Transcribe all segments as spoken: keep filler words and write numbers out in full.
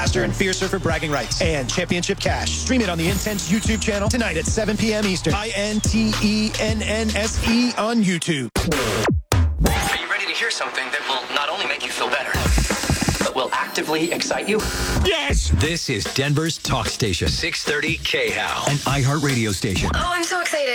Faster and fiercer for bragging rights. And Championship Cash. Stream it on the Intense YouTube channel tonight at seven p.m. Eastern. I N T E N N S E on YouTube. Are you ready to hear something that will not only make you feel better, but will actively excite you? Yes! This is Denver's talk station, six thirty K H A L, an iHeartRadio station. Oh, I'm so excited.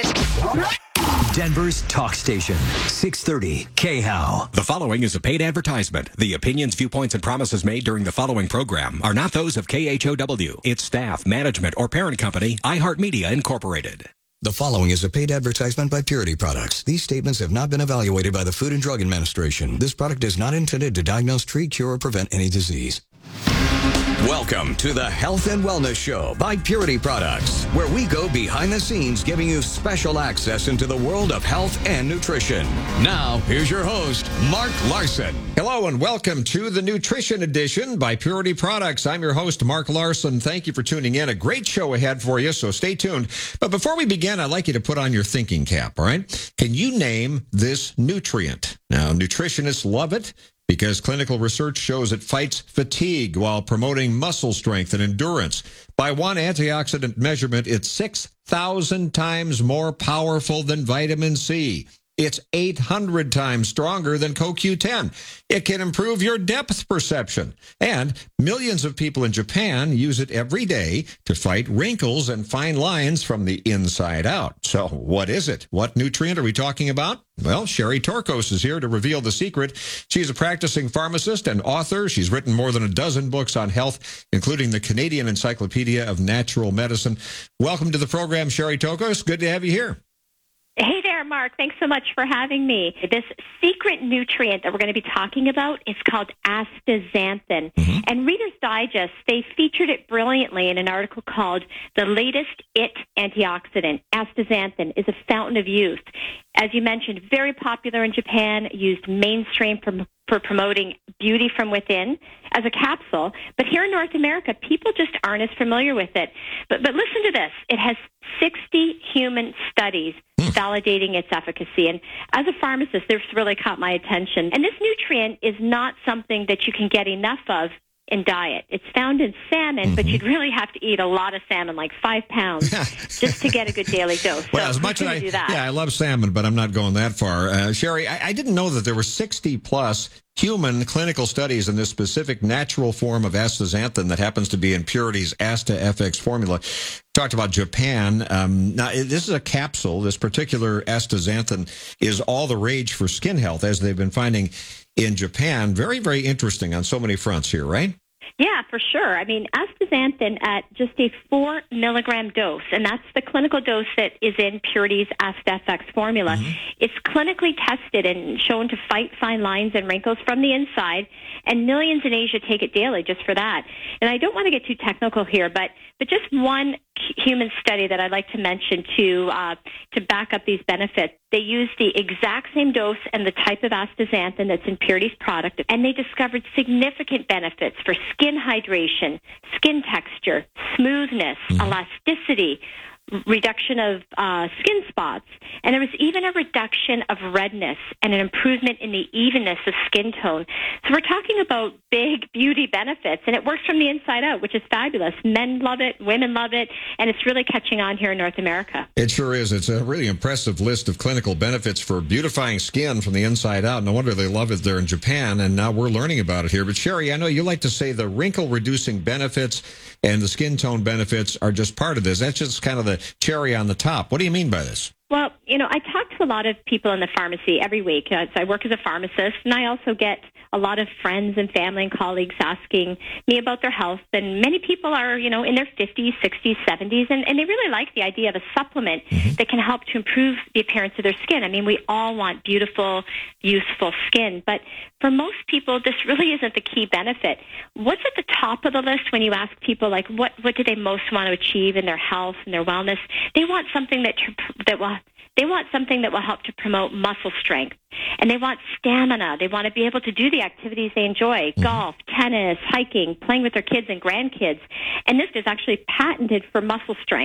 Denver's talk station, six thirty K H A L. The following is a paid advertisement. The opinions, viewpoints, and promises made during the following program are not those of K H O W, its staff, management, or parent company, iHeartMedia Incorporated. The following is a paid advertisement by Purity Products. These statements have not been evaluated by the Food and Drug Administration. This product is not intended to diagnose, treat, cure, or prevent any disease. Welcome to the Health and Wellness Show by Purity Products, where we go behind the scenes giving you special access into the world of health and nutrition. Now, here's your host, Mark Larson. Hello and welcome to the Nutrition Edition by Purity Products. I'm your host, Mark Larson. Thank you for tuning in. A great show ahead for you, so stay tuned. But before we begin, I'd like you to put on your thinking cap, all right? Can you name this nutrient? Now, nutritionists love it, because clinical research shows it fights fatigue while promoting muscle strength and endurance. By one antioxidant measurement, it's six thousand times more powerful than vitamin C. It's eight hundred times stronger than C O Q ten. It can improve your depth perception. And millions of people in Japan use it every day to fight wrinkles and fine lines from the inside out. So what is it? What nutrient are we talking about? Well, Sherry Torkos is here to reveal the secret. She's a practicing pharmacist and author. She's written more than a dozen books on health, including the Canadian Encyclopedia of Natural Medicine. Welcome to the program, Sherry Torkos. Good to have you here. Hey there, Mark. Thanks so much for having me. This secret nutrient that we're going to be talking about is called astaxanthin. Mm-hmm. And Reader's Digest, they featured it brilliantly in an article called The Latest It Antioxidant. Astaxanthin is a fountain of youth. As you mentioned, very popular in Japan, used mainstream for, for promoting beauty from within as a capsule. But here in North America, people just aren't as familiar with it. But, but listen to this. It has sixty human studies validating its efficacy. And as a pharmacist, this really caught my attention. And this nutrient is not something that you can get enough of in diet. It's found in salmon, mm-hmm. but you'd really have to eat a lot of salmon, like five pounds, just to get a good daily dose. Well, so as much as I, do that? yeah, I love salmon, but I'm not going that far. Uh, Sherry, I, I didn't know that there were sixty plus human clinical studies in this specific natural form of astaxanthin that happens to be in Purity's Asta F X formula. Talked about Japan. Um, now, this is a capsule. This particular astaxanthin is all the rage for skin health, as they've been finding in Japan. Very, very interesting on so many fronts here, right? Yeah, for sure. I mean, astaxanthin at just a four milligram dose, and that's the clinical dose that is in Purity's Asta F X formula. Mm-hmm. It's clinically tested and shown to fight fine lines and wrinkles from the inside, and millions in Asia take it daily just for that. And I don't want to get too technical here, but but just one human study that I'd like to mention to uh, to back up these benefits. They used the exact same dose and the type of astaxanthin that's in Purity's product, and they discovered significant benefits for skin hydration, skin texture, smoothness, mm-hmm. elasticity, reduction of uh, skin spots, and there was even a reduction of redness and an improvement in the evenness of skin tone. So we're talking about big beauty benefits, and it works from the inside out, which is fabulous. Men love it, women love it, and it's really catching on here in North America. It sure is. It's a really impressive list of clinical benefits for beautifying skin from the inside out. No wonder they love it there in Japan, and now we're learning about it here. But Sherry, I know you like to say the wrinkle-reducing benefits and the skin tone benefits are just part of this. That's just kind of the cherry on the top. What do you mean by this? Well, you know, I talk to a lot of people in the pharmacy every week. Uh, so I work as a pharmacist, and I also get a lot of friends and family and colleagues asking me about their health. And many people are, you know, in their fifties, sixties, seventies, and, and they really like the idea of a supplement mm-hmm. that can help to improve the appearance of their skin. I mean, we all want beautiful, useful skin, but for most people, this really isn't the key benefit. What's at the top of the list when you ask people, like, what, what do they most want to achieve in their health and their wellness? They want something that that will They want something that will help to promote muscle strength. And they want stamina. They want to be able to do the activities they enjoy, mm-hmm. golf, tennis, hiking, playing with their kids and grandkids. And this is actually patented for muscle strength.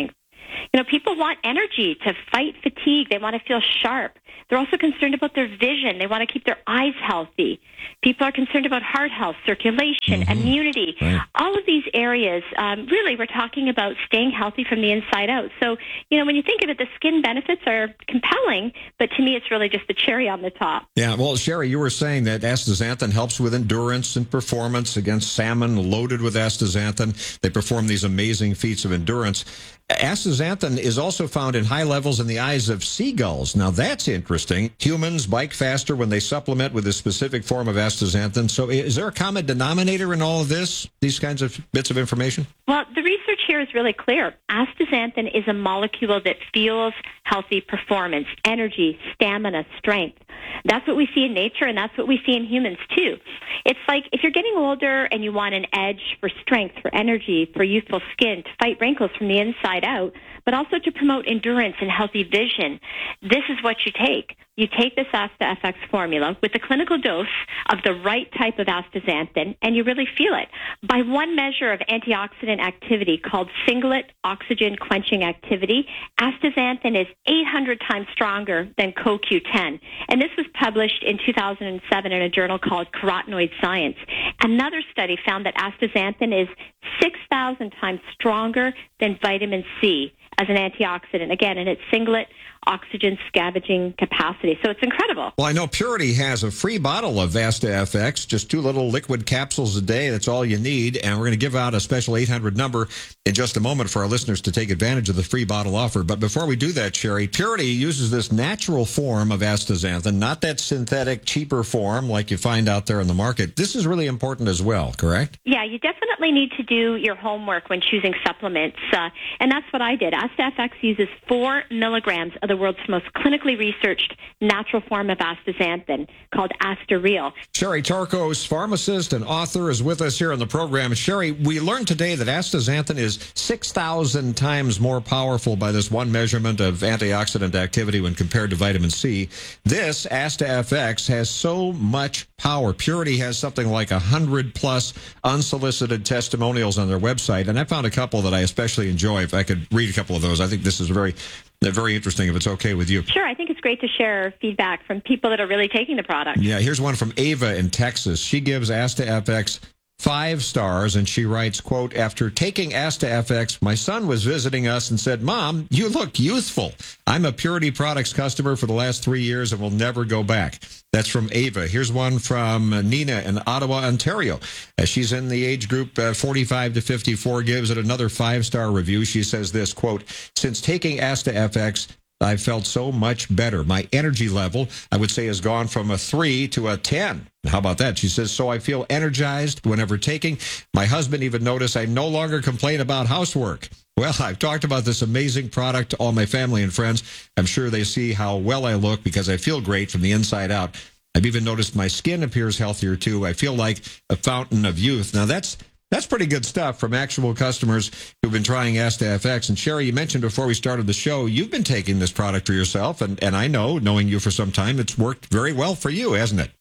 You know, people want energy to fight fatigue. They want to feel sharp. They're also concerned about their vision. They want to keep their eyes healthy. People are concerned about heart health, circulation, mm-hmm. immunity. Right. All of these areas, um, really, we're talking about staying healthy from the inside out. So, you know, when you think of it, the skin benefits are compelling, but to me, it's really just the cherry on the top. Yeah, well, Sherry, you were saying that astaxanthin helps with endurance and performance against salmon loaded with astaxanthin. They perform these amazing feats of endurance. Astaxanthin is also found in high levels in the eyes of seagulls. Now, that's interesting. Humans bike faster when they supplement with a specific form of astaxanthin. So is there a common denominator in all of this, these kinds of bits of information? Well, the research here is really clear. Astaxanthin is a molecule that fuels healthy performance, energy, stamina, strength. That's what we see in nature, and that's what we see in humans, too. It's like if you're getting older and you want an edge for strength, for energy, for youthful skin, to fight wrinkles from the inside out, but also to promote endurance and healthy vision, this is what you take. You take this AstaFX formula with the clinical dose of the right type of astaxanthin, and you really feel it. By one measure of antioxidant activity called singlet oxygen quenching activity, astaxanthin is eight hundred times stronger than C O Q ten. And this was published in two thousand seven in a journal called Carotenoid Science. Another study found that astaxanthin is six thousand times stronger than vitamin C as an antioxidant, again, in its singlet oxygen scavenging capacity. So it's incredible. Well, I know Purity has a free bottle of AstaFX, just two little liquid capsules a day. That's all you need. And we're going to give out a special eight hundred number in just a moment for our listeners to take advantage of the free bottle offer. But before we do that, Sherry, Purity uses this natural form of astaxanthin, not that synthetic, cheaper form like you find out there in the market. This is really important as well, correct? Yeah, you definitely need to do your homework when choosing supplements. Uh, and that's what I did. AstaFX uses four milligrams of the world's most clinically researched natural form of astaxanthin called Astareal. Sherry Torkos, pharmacist and author, is with us here on the program. Sherry, we learned today that astaxanthin is six thousand times more powerful by this one measurement of antioxidant activity when compared to vitamin C. This AstaFX has so much power. Purity has something like one hundred plus unsolicited testimonials on their website, and I found a couple that I especially enjoy. If I could read a couple of those, I think this is very They're very interesting, if it's okay with you. Sure, I think it's great to share feedback from people that are really taking the product. Yeah, here's one from Ava in Texas. She gives AstaFX five stars, and she writes, quote, after taking AstaFX, my son was visiting us and said, Mom, you look youthful. I'm a Purity Products customer for the last three years and will never go back. That's from Ava. Here's one from Nina in Ottawa, Ontario. As she's in the age group uh, forty-five to fifty-four, gives it another five-star review. She says this, quote, since taking AstaFX, I felt so much better. My energy level, I would say, has gone from a three to a ten. How about that? She says, so I feel energized whenever taking. My husband even noticed I no longer complain about housework. Well, I've talked about this amazing product to all my family and friends. I'm sure they see how well I look because I feel great from the inside out. I've even noticed my skin appears healthier, too. I feel like a fountain of youth. Now, that's That's pretty good stuff from actual customers who've been trying AstaFX. And Sherry, you mentioned before we started the show, you've been taking this product for yourself. And, and I know, knowing you for some time, it's worked very well for you, hasn't it?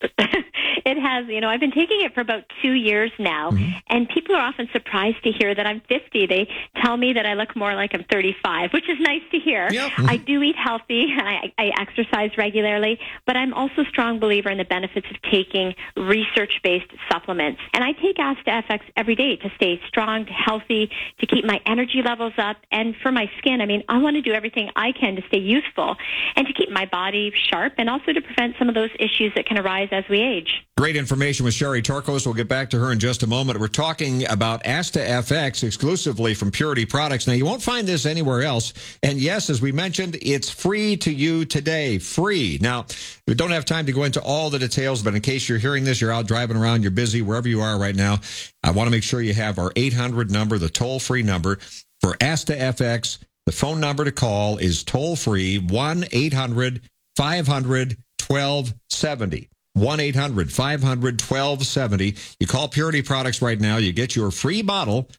It has. You know, I've been taking it for about two years now, mm-hmm. and people are often surprised to hear that I'm fifty. They tell me that I look more like I'm thirty-five, which is nice to hear. Yep. Mm-hmm. I do eat healthy, and I, I exercise regularly, but I'm also a strong believer in the benefits of taking research-based supplements. And I take AstaFX every day to stay strong, healthy, to keep my energy levels up, and for my skin. I mean, I want to do everything I can to stay youthful and to keep my body sharp and also to prevent some of those issues that can arise as we age. Great information with Sherry Torkos. We'll get back to her in just a moment. We're talking about AstaFX exclusively from Purity Products. Now, you won't find this anywhere else. And yes, as we mentioned, it's free to you today. Free. Now, we don't have time to go into all the details, but in case you're hearing this, you're out driving around, you're busy, wherever you are right now, I want to make sure you have our eight hundred number, the toll-free number for AstaFX. The phone number to call is toll-free, one eight hundred five hundred twelve seventy. one eight hundred five hundred twelve seventy. You call Purity Products right now. You get your free bottle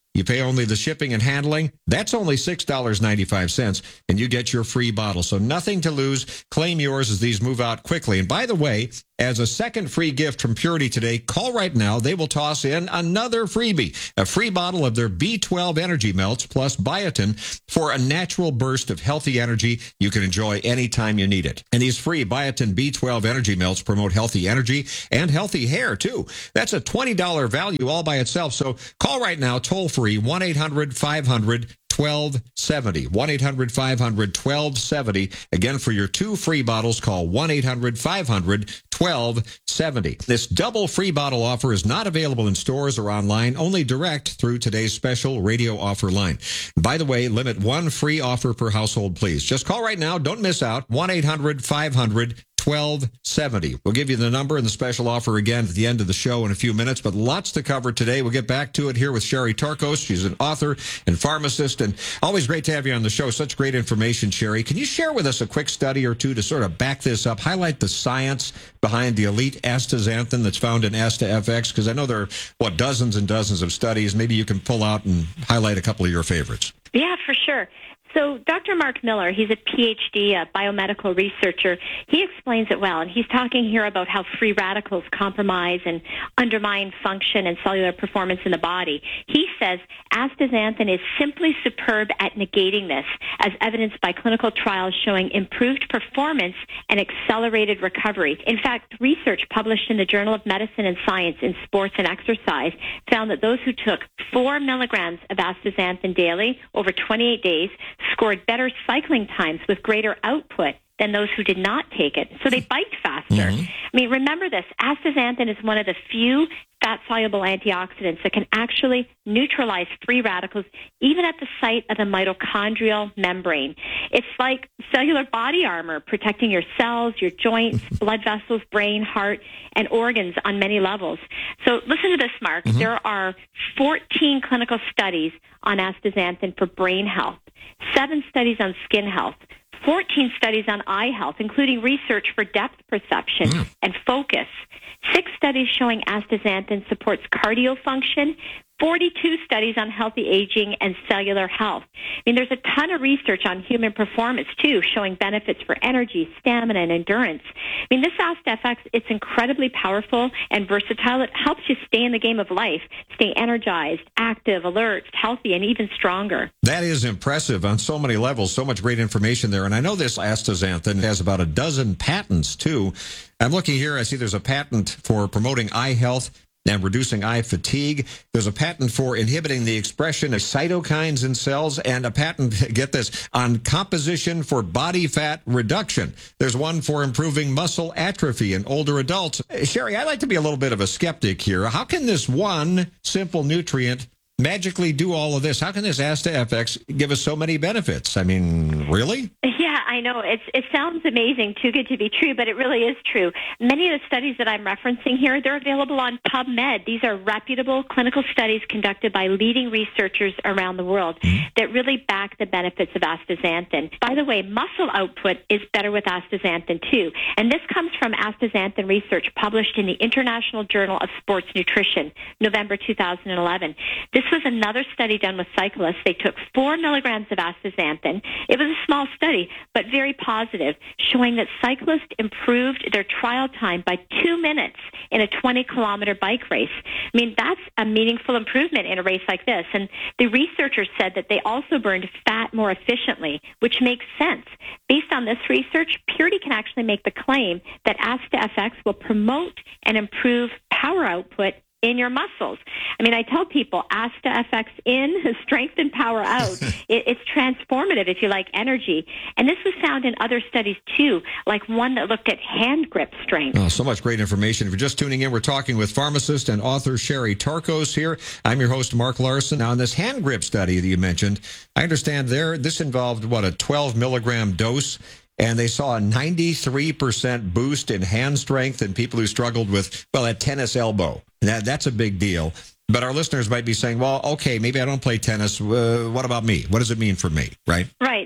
You pay only the shipping and handling. That's only six dollars and ninety-five cents, and you get your free bottle. So nothing to lose. Claim yours as these move out quickly. And by the way, as a second free gift from Purity today, call right now. They will toss in another freebie, a free bottle of their B twelve Energy Melts plus biotin for a natural burst of healthy energy you can enjoy anytime you need it. And these free biotin B twelve Energy Melts promote healthy energy and healthy hair, too. That's a twenty dollars value all by itself. So call right now, toll free, one eight hundred five hundred twelve seventy. one eight hundred five hundred twelve seventy. Again, for your two free bottles, call one eight hundred five hundred twelve seventy. This double free bottle offer is not available in stores or online, only direct through today's special radio offer line. By the way, limit one free offer per household, please. Just call right now. Don't miss out. one eight hundred five hundred twelve seventy. We'll give you the number and the special offer again at the end of the show in a few minutes, but lots to cover today. We'll get back to it here with Sherry Tarkos. She's an author and pharmacist, and always great to have you on the show. Such great information, Sherry. Can you share with us a quick study or two to sort of back this up, highlight the science behind the elite astaxanthin that's found in AstaFX? Because I know there are, what, dozens and dozens of studies. Maybe you can pull out and highlight a couple of your favorites. Yeah, for sure. So Doctor Mark Miller, he's a P H D, a biomedical researcher. He explains it well, and he's talking here about how free radicals compromise and undermine function and cellular performance in the body. He says astaxanthin is simply superb at negating this, as evidenced by clinical trials showing improved performance and accelerated recovery. In fact, research published in the Journal of Medicine and Science in Sports and Exercise found that those who took four milligrams of astaxanthin daily over twenty-eight days scored better cycling times with greater output than those who did not take it. So they biked faster. Mm-hmm. I mean, remember this, astaxanthin is one of the few fat-soluble antioxidants that can actually neutralize free radicals even at the site of the mitochondrial membrane. It's like cellular body armor, protecting your cells, your joints, blood vessels, brain, heart, and organs on many levels. So listen to this, Mark. Mm-hmm. There are fourteen clinical studies on astaxanthin for brain health, seven studies on skin health, fourteen studies on eye health, including research for depth perception mm. and focus, six studies showing astaxanthin supports cardio function, forty-two studies on healthy aging and cellular health. I mean, there's a ton of research on human performance, too, showing benefits for energy, stamina, and endurance. I mean, this AstaFX, it's incredibly powerful and versatile. It helps you stay in the game of life, stay energized, active, alert, healthy, and even stronger. That is impressive on so many levels, so much great information there. And I know this astaxanthin has about a dozen patents, too. I'm looking here. I see there's a patent for promoting eye health and reducing eye fatigue. There's a patent for inhibiting the expression of cytokines in cells, and a patent, get this, on composition for body fat reduction. There's one for improving muscle atrophy in older adults. Sherry, I'd like to be a little bit of a skeptic here. How can this one simple nutrient magically do all of this? How can this AstaFX give us so many benefits? I mean, really? Yeah, I know. It's, it sounds amazing, too good to be true, but it really is true. Many of the studies that I'm referencing here, they're available on PubMed. These are reputable clinical studies conducted by leading researchers around the world mm-hmm. that really back the benefits of astaxanthin. By the way, muscle output is better with astaxanthin, too. And this comes from astaxanthin research published in the International Journal of Sports Nutrition, November two thousand eleven. This was another study done with cyclists. They took four milligrams of astaxanthin. It was a small study, but very positive, showing that cyclists improved their trial time by two minutes in a twenty-kilometer bike race. I mean, that's a meaningful improvement in a race like this. And the researchers said that they also burned fat more efficiently, which makes sense. Based on this research, Purity can actually make the claim that AstaFX will promote and improve power output in your muscles. I mean, I tell people, AstaFX in, strength and power out. it, it's transformative, if you like, energy. And this was found in other studies, too, like one that looked at hand grip strength. Oh, so much great information. If you're just tuning in, we're talking with pharmacist and author Sherry Tarkos here. I'm your host, Mark Larson. Now, in this hand grip study that you mentioned, I understand there, this involved, what, a twelve milligram dose? And they saw a ninety-three percent boost in hand strength in people who struggled with, well, a tennis elbow. That, that's a big deal. But our listeners might be saying, well, okay, maybe I don't play tennis. Uh, what about me? What does it mean for me, right? Right. So, so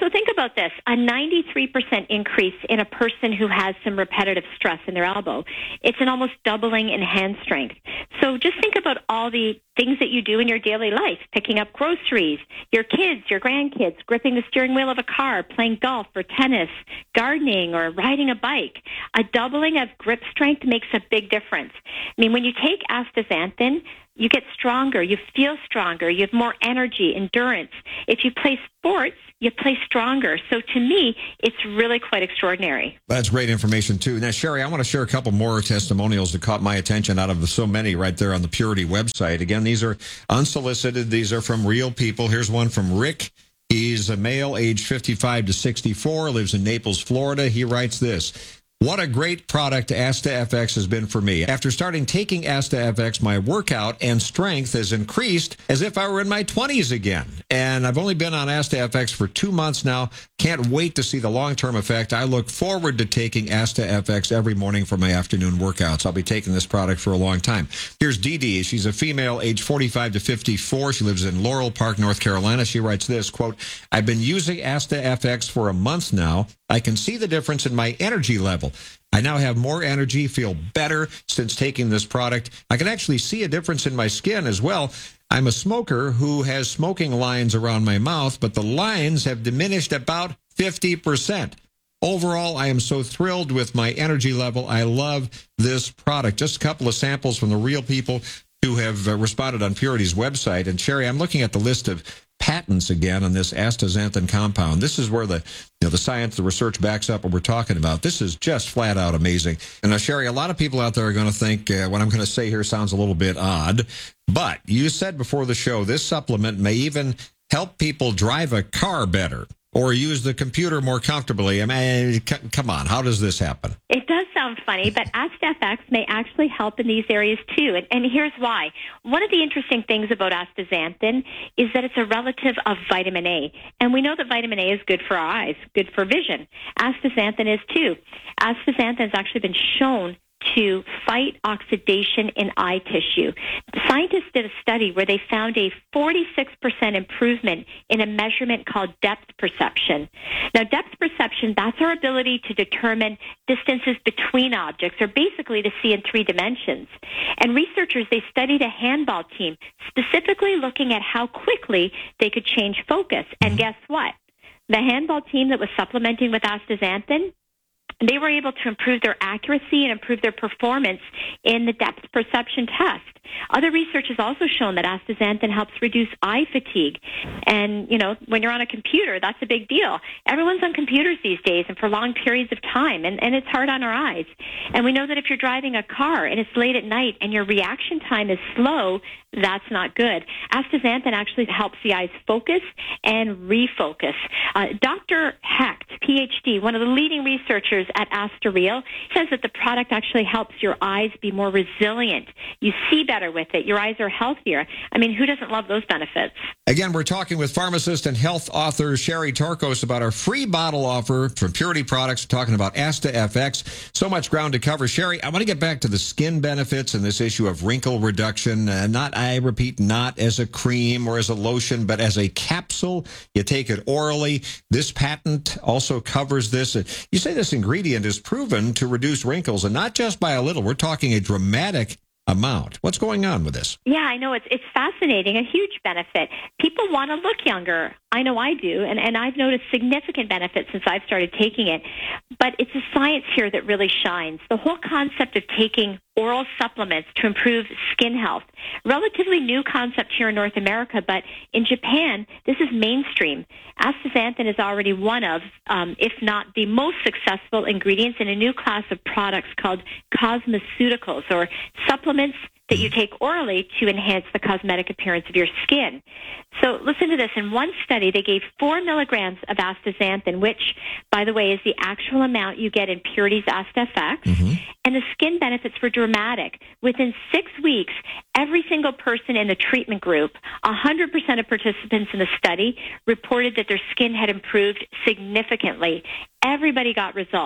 so think about this. A ninety-three percent increase in a person who has some repetitive stress in their elbow. It's an almost doubling in hand strength. So just think about all the things that you do in your daily life, picking up groceries, your kids, your grandkids, gripping the steering wheel of a car, playing golf or tennis, gardening or riding a bike. A doubling of grip strength makes a big difference. I mean, when you take astaxanthin, you get stronger, you feel stronger, you have more energy, endurance. If you play sports, you play stronger. So to me, it's really quite extraordinary. That's great information, too. Now, Sherry, I want to share a couple more testimonials that caught my attention out of the so many right there on the Purity website. Again, these are unsolicited. These are from real people. Here's one from Rick. He's a male, age fifty-five to sixty-four, lives in Naples, Florida. He writes this. What a great product AstaFX has been for me. After starting taking AstaFX, my workout and strength has increased as if I were in my twenties again. And I've only been on AstaFX for two months now. Can't wait to see the long-term effect. I look forward to taking AstaFX every morning for my afternoon workouts. I'll be taking this product for a long time. Here's Dee Dee. She's a female, age forty-five to fifty-four. She lives in Laurel Park, North Carolina. She writes this, quote, I've been using AstaFX for a month now. I can see the difference in my energy level. I now have more energy, feel better since taking this product. I can actually see a difference in my skin as well. I'm a smoker who has smoking lines around my mouth, but the lines have diminished about fifty percent. Overall, I am so thrilled with my energy level. I love this product. Just a couple of samples from the real people who have uh, responded on Purity's website. And Sherry, I'm looking at the list of patents again on this astaxanthin compound. This is where the you know the science, the research backs up what we're talking about. This is just flat out amazing. And now, Sherry, a lot of people out there are going to think uh, what I'm going to say here sounds a little bit odd, but you said before the show this supplement may even help people drive a car better or use the computer more comfortably. I mean, c- come on, how does this happen? It does sound funny, but AstaFX may actually help in these areas too, and, and here's why. One of the interesting things about astaxanthin is that it's a relative of vitamin A, and we know that vitamin A is good for our eyes, good for vision. Astaxanthin is too. Astaxanthin has actually been shown to fight oxidation in eye tissue. Scientists did a study where they found a forty-six percent improvement in a measurement called depth perception. Now, depth perception, that's our ability to determine distances between objects, or basically to see in three dimensions. And researchers, they studied a handball team, specifically looking at how quickly they could change focus. And guess what? The handball team that was supplementing with astaxanthin, they were able to improve their accuracy and improve their performance in the depth perception test. Other research has also shown that astaxanthin helps reduce eye fatigue. And, you know, when you're on a computer, that's a big deal. Everyone's on computers these days and for long periods of time, and, and it's hard on our eyes. And we know that if you're driving a car and it's late at night and your reaction time is slow, that's not good. Astaxanthin actually helps the eyes focus and refocus. Uh, Doctor Hecht, P H D, one of the leading researchers at AstaReal, says that the product actually helps your eyes be more resilient. You see better with it. Your eyes are healthier. I mean, who doesn't love those benefits? Again, we're talking with pharmacist and health author Sherry Torkos about our free bottle offer from Purity Products. We're talking about AstaFX. So much ground to cover. Sherry, I want to get back to the skin benefits and this issue of wrinkle reduction. Uh, not, I repeat, not as a cream or as a lotion, but as a capsule. You take it orally. This patent also covers this. You say this ingredient is proven to reduce wrinkles, and not just by a little. We're talking a dramatic amount. What's going on with this? Yeah, I know. It's it's fascinating, a huge benefit. People want to look younger. I know I do, and, and I've noticed significant benefits since I've started taking it. But it's the science here that really shines. The whole concept of taking oral supplements to improve skin health, relatively new concept here in North America, but in Japan, this is mainstream. Astaxanthin is already one of, um, if not the most successful ingredients in a new class of products called cosmeceuticals, or supplements that you take orally to enhance the cosmetic appearance of your skin. So listen to this. In one study, they gave four milligrams of astaxanthin, which, by the way, is the actual amount you get in Purity's AstaFX, mm-hmm. and the skin benefits were dramatic. Within six weeks, every single person in the treatment group, one hundred percent of participants in the study, reported that their skin had improved significantly. Everybody got results.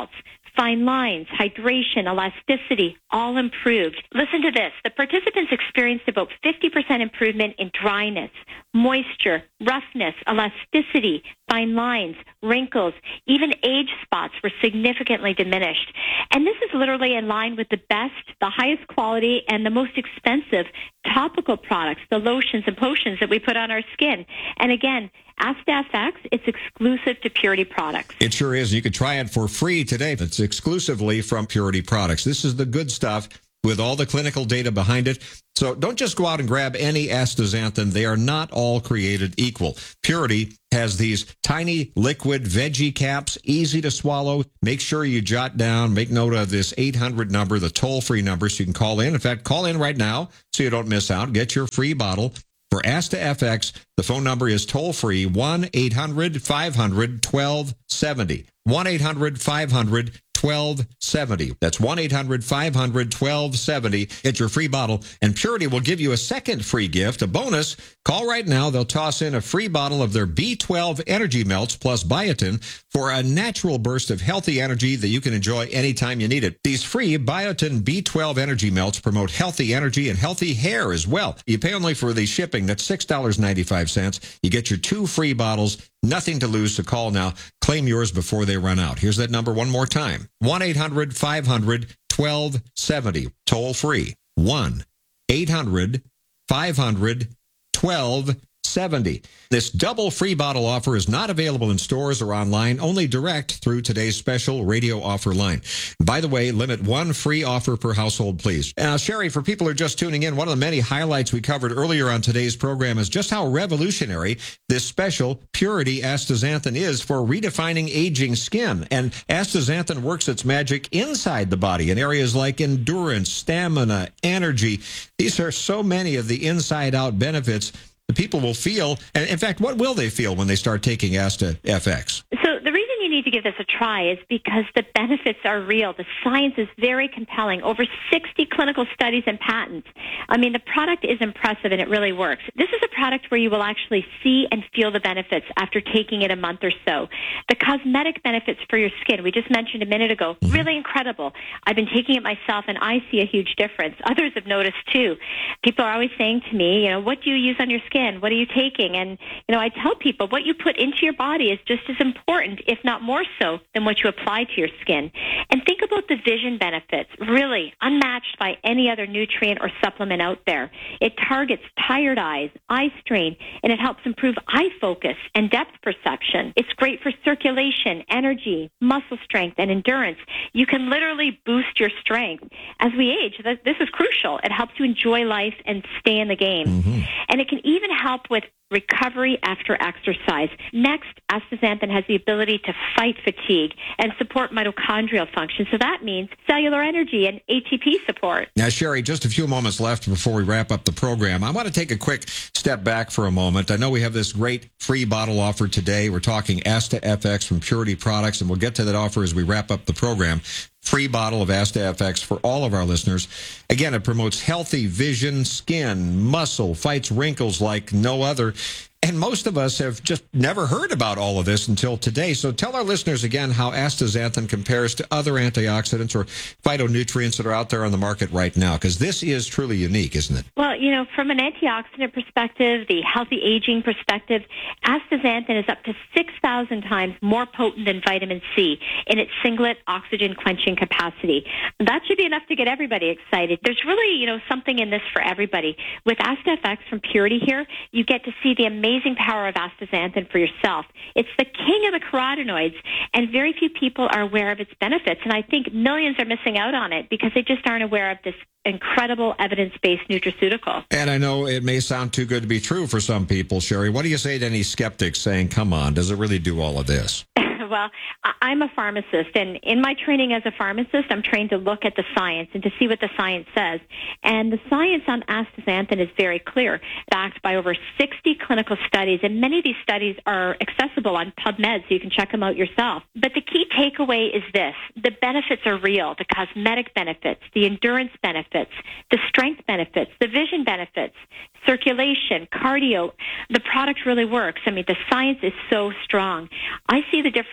fine lines, hydration, elasticity, all improved. Listen to this. The participants experienced about fifty percent improvement in dryness, moisture, roughness, elasticity, fine lines, wrinkles, even age spots were significantly diminished. And this is literally in line with the best, the highest quality, and the most expensive topical products, the lotions and potions that we put on our skin. And again, AstaFX, it's exclusive to Purity Products. It sure is. You can try it for free today. It's exclusively from Purity Products. This is the good stuff with all the clinical data behind it. So don't just go out and grab any astaxanthin. They are not all created equal. Purity has these tiny liquid veggie caps, easy to swallow. Make sure you jot down, make note of this eight hundred number, the toll-free number, so you can call in. In fact, call in right now so you don't miss out. Get your free bottle. For AstaFX, the phone number is toll-free, one eight hundred five hundred twelve seventy. one eight hundred five hundred twelve seventy. That's one eight hundred five hundred twelve seventy. Get your free bottle, and Purity will give you a second free gift, a bonus. Call right now. They'll toss in a free bottle of their B twelve Energy Melts plus biotin for a natural burst of healthy energy that you can enjoy anytime you need it. These free biotin B twelve Energy Melts promote healthy energy and healthy hair as well. You pay only for the shipping. That's six dollars and ninety-five cents. You get your two free bottles. Nothing to lose, so call now. Claim yours before they run out. Here's that number one more time. one eight hundred five hundred twelve seventy. Toll free. one eight hundred five hundred twelve seventy. This double free bottle offer is not available in stores or online, only direct through today's special radio offer line. By the way, limit one free offer per household, please. Now, Sherry, for people who are just tuning in, one of the many highlights we covered earlier on today's program is just how revolutionary this special Purity astaxanthin is for redefining aging skin. And astaxanthin works its magic inside the body in areas like endurance, stamina, energy. These are so many of the inside-out benefits the people will feel. And in fact, what will they feel when they start taking AstaFX? So the reason you need to give this a try is because the benefits are real. The science is very compelling. Over sixty clinical studies and patents. I mean, the product is impressive and it really works. This is a product where you will actually see and feel the benefits after taking it a month or so. The cosmetic benefits for your skin, we just mentioned a minute ago, mm-hmm. really incredible. I've been taking it myself and I see a huge difference. Others have noticed too. People are always saying to me, you know, what do you use on your skin? What are you taking? And, you know, I tell people what you put into your body is just as important, if not more so, than what you apply to your skin. And think about the vision benefits, really unmatched by any other nutrient or supplement out there. It targets tired eyes, eye strain, and it helps improve eye focus and depth perception. It's great for circulation, energy, muscle strength, and endurance. You can literally boost your strength. As we age, this is crucial. It helps you enjoy life and stay in the game. Mm-hmm. And it can even help with recovery after exercise. Next, astaxanthin has the ability to fight fatigue and support mitochondrial function. So that means cellular energy and A T P support. Now, Sherry, just a few moments left before we wrap up the program. I want to take a quick step back for a moment. I know we have this great free bottle offer today. We're talking AstaFX from Purity Products, and we'll get to that offer as we wrap up the program. Free bottle of AstaFX for all of our listeners. Again, it promotes healthy vision, skin, muscle, fights wrinkles like no other. And most of us have just never heard about all of this until today. So tell our listeners again how astaxanthin compares to other antioxidants or phytonutrients that are out there on the market right now, because this is truly unique, isn't it? Well, you know, from an antioxidant perspective, the healthy aging perspective, astaxanthin is up to six thousand times more potent than vitamin C in its singlet oxygen quenching capacity. That should be enough to get everybody excited. There's really, you know, something in this for everybody. With AstaFX from Purity here, you get to see the amazing amazing power of astaxanthin for yourself. It's the king of the carotenoids, and very few people are aware of its benefits. And I think millions are missing out on it because they just aren't aware of this incredible evidence-based nutraceutical. And I know it may sound too good to be true for some people, Sherry. What do you say to any skeptics saying, come on, does it really do all of this? Well, I'm a pharmacist, and in my training as a pharmacist, I'm trained to look at the science and to see what the science says. And the science on astaxanthin is very clear, backed by over sixty clinical studies, and many of these studies are accessible on PubMed, so you can check them out yourself. But the key takeaway is this. The benefits are real, the cosmetic benefits, the endurance benefits, the strength benefits, the vision benefits, circulation, cardio. The product really works. I mean, the science is so strong. I see the difference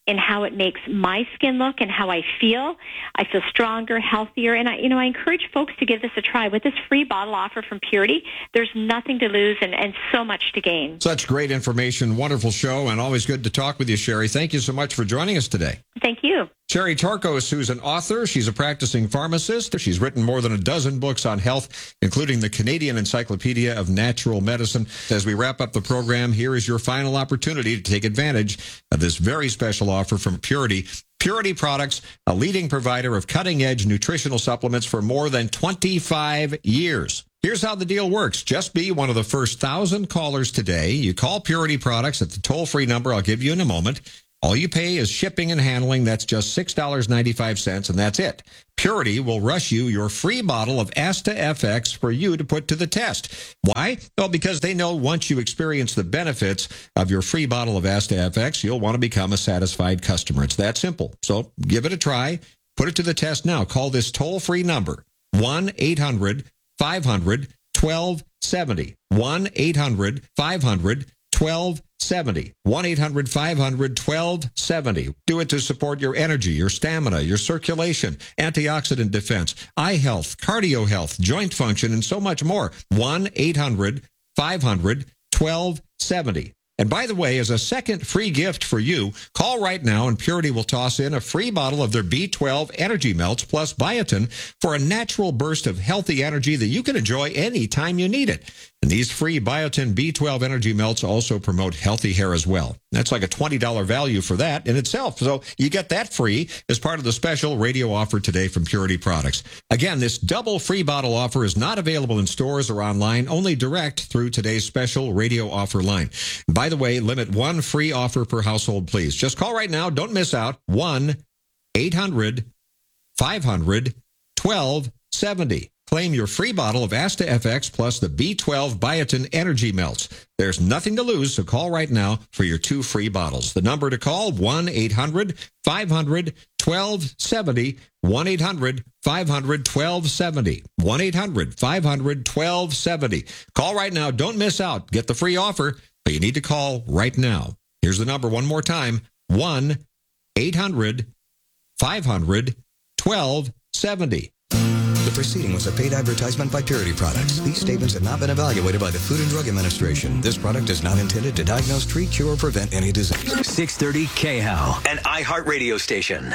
in how it makes my skin look and how I feel. I feel stronger, healthier, and I, you know, I encourage folks to give this a try. With this free bottle offer from Purity, there's nothing to lose and, and so much to gain. Such great information, wonderful show, and always good to talk with you, Sherry. Thank you so much for joining us today. Thank you. Sherry Torkos, who's an author. She's a practicing pharmacist. She's written more than a dozen books on health, including the Canadian Encyclopedia of Natural Medicine. As we wrap up the program, here is your final opportunity to take advantage of this very special offer from Purity. Purity Products, a leading provider of cutting-edge nutritional supplements for more than twenty-five years. Here's how the deal works. Just be one of the first thousand callers today. You call Purity Products at the toll-free number I'll give you in a moment. All you pay is shipping and handling. That's just six dollars and ninety-five cents, and that's it. Purity will rush you your free bottle of Asta F X for you to put to the test. Why? Well, because they know once you experience the benefits of your free bottle of Asta F X, you'll want to become a satisfied customer. It's that simple. So give it a try. Put it to the test now. Call this toll-free number, one eight hundred five hundred twelve seventy. one eight hundred five hundred twelve seventy. one eight hundred five hundred twelve seventy. Do it to support your energy, your stamina, your circulation, antioxidant defense, eye health, cardio health, joint function, and so much more. one eight hundred five hundred twelve seventy. And by the way, as a second free gift for you, call right now and Purity will toss in a free bottle of their B twelve Energy Melts plus biotin for a natural burst of healthy energy that you can enjoy anytime you need it. And these free biotin B twelve Energy Melts also promote healthy hair as well. That's like a twenty dollars value for that in itself. So you get that free as part of the special radio offer today from Purity Products. Again, this double free bottle offer is not available in stores or online, only direct through today's special radio offer line. By the way, limit one free offer per household, please. Just call right now. Don't miss out. one eight hundred five hundred twelve seventy. Claim your free bottle of Asta F X plus the B twelve Biotin Energy Melts. There's nothing to lose, so call right now for your two free bottles. The number to call, one eight hundred five hundred twelve seventy. one eight hundred five hundred twelve seventy. one eight hundred five hundred twelve seventy. Call right now. Don't miss out. Get the free offer, but you need to call right now. Here's the number one more time, one eight hundred five hundred twelve seventy. The preceding was a paid advertisement by Purity Products. These statements have not been evaluated by the Food and Drug Administration. This product is not intended to diagnose, treat, cure, or prevent any disease. six thirty K H A L, an iHeart radio station.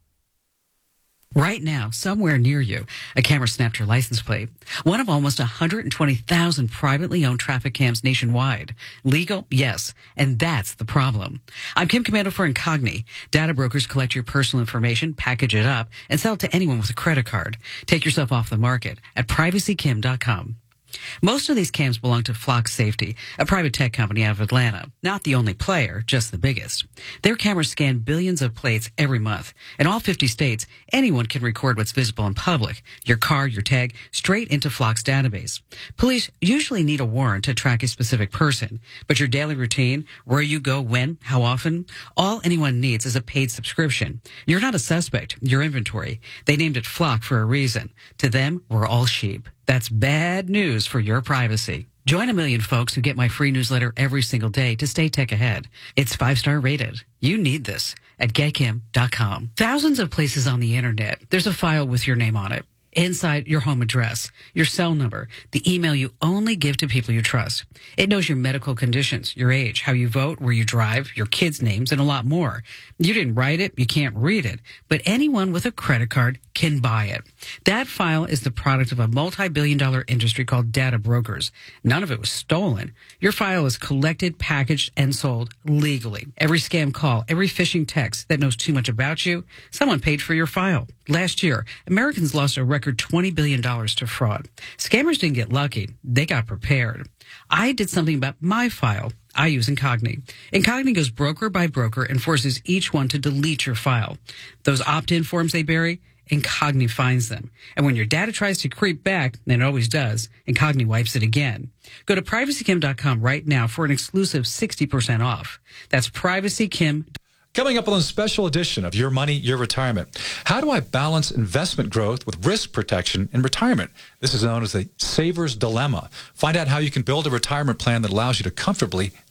Right now, somewhere near you, a camera snapped your license plate. One of almost one hundred twenty thousand privately owned traffic cams nationwide. Legal? Yes. And that's the problem. I'm Kim Commando for Incogni. Data brokers collect your personal information, package it up, and sell it to anyone with a credit card. Take yourself off the market at privacy kim dot com. Most of these cams belong to Flock Safety, a private tech company out of Atlanta. Not the only player, just the biggest. Their cameras scan billions of plates every month. In all fifty states, anyone can record what's visible in public, your car, your tag, straight into Flock's database. Police usually need a warrant to track a specific person, but your daily routine, where you go, when, how often, all anyone needs is a paid subscription. You're not a suspect, you're inventory. They named it Flock for a reason. To them, we're all sheep. That's bad news for your privacy. Join a million folks who get my free newsletter every single day to stay tech ahead. It's five-star rated. You need this at get kim dot com. Thousands of places on the internet, there's a file with your name on it. Inside, your home address, your cell number, the email you only give to people you trust. It knows your medical conditions, your age, how you vote, where you drive, your kids' names, and a lot more. You didn't write it, you can't read it, but anyone with a credit card can buy it. That file is the product of a multi-billion dollar industry called data brokers. None of it was stolen. Your file is collected, packaged, and sold legally. Every scam call, every phishing text that knows too much about you, someone paid for your file. Last year, Americans lost a record twenty billion dollars to fraud. Scammers didn't get lucky. They got prepared. I did something about my file. I use Incogni. Incogni goes broker by broker and forces each one to delete your file. Those opt-in forms they bury, Incogni finds them. And when your data tries to creep back, and it always does, Incogni wipes it again. Go to privacy kim dot com right now for an exclusive sixty percent off. That's privacy kim dot com. Coming up on a special edition of Your Money, Your Retirement. How do I balance investment growth with risk protection in retirement? This is known as the saver's dilemma. Find out how you can build a retirement plan that allows you to comfortably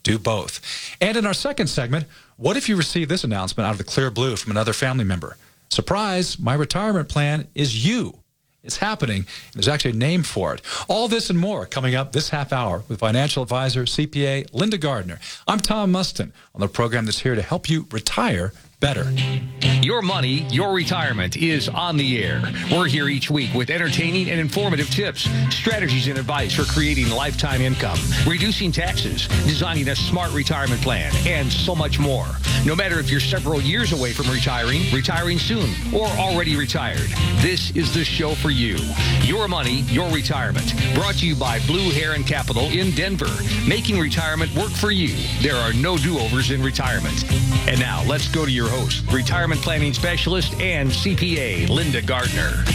do both. And in our second segment, what if you receive this announcement out of the clear blue from another family member? Surprise, my retirement plan is you. It's happening. There's actually a name for it. All this and more coming up this half hour with financial advisor, C P A, Linda Gardner. I'm Tom Mustin on the program that's here to help you retire better. Your money, your retirement is on the air. We're here each week with entertaining and informative tips, strategies, and advice for creating lifetime income, reducing taxes, designing a smart retirement plan, and so much more. No matter if you're several years away from retiring, retiring soon, or already retired, this is the show for you. Your money, your retirement. Brought to you by Blue Heron Capital in Denver. Making retirement work for you. There are no do-overs in retirement. And now let's go to your host, retirement planning specialist and C P A, Linda Gardner.